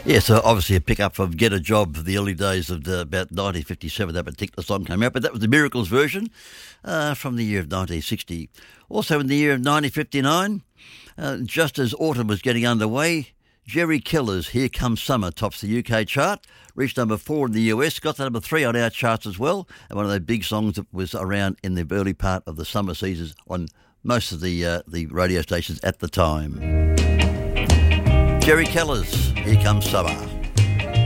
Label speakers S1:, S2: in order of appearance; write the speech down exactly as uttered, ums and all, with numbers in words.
S1: Yeah, so obviously a pick-up from Get a Job, the early days of the, about nineteen fifty-seven, that particular song came out, but that was the Miracles version uh, from the year of nineteen sixty. Also in the year of nineteen fifty-nine, uh, just as autumn was getting underway, Jerry Keller's Here Comes Summer tops the U K chart, reached number four in the U S, got to number three on our charts as well, and one of those big songs that was around in the early part of the summer seasons on most of the uh, the radio stations at the time. Jerry Keller's Here Comes Summer.